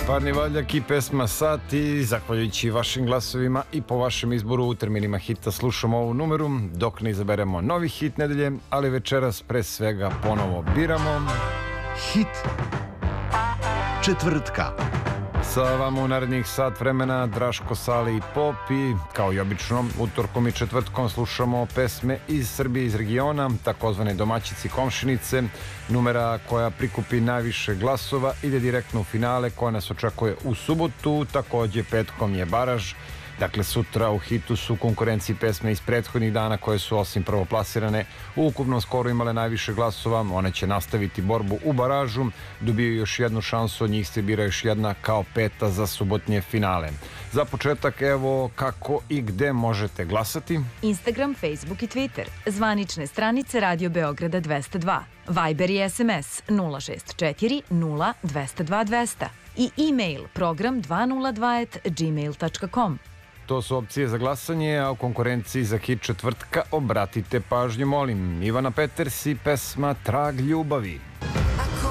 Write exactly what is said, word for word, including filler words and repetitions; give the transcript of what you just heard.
Parni valjak i pesma Sat i zahvaljujući vašim glasovima i po vašem izboru u terminima hita slušamo ovu numeru dok ne izaberemo novi hit nedelje, ali večeras pre svega ponovo biramo hit četvrtka. Sa vama u narednih sat vremena Draško, Sale i Pop i kao i obično utorkom i četvrtkom slušamo pesme iz Srbije, iz regiona, takozvane domaćici komšinice. Numera koja prikupi najviše glasova ide direktno u finale koja nas očekuje u subotu, takođe petkom je baraž. Dakle, sutra u hitu su konkurenciji pesme iz prethodnih dana koje su osim prvoplasirane u ukupnom skoru imale najviše glasova. One će nastaviti borbu u baražu, dobiju još jednu šansu, od njih se bira još jedna kao peta za subotnje finale. Za početak, evo kako i gde možete glasati. Instagram, Facebook i Twitter, zvanične stranice Radio Beograda dvesta dva, Viber i S M S nula šest četiri nula dvesta dva dvesta i e-mail program dvesta dva at gmail tačka com. To su opcije za glasanje, a u konkurenciji za hit četvrtka obratite pažnju, molim. Ivana Peters i pesma Trag ljubavi.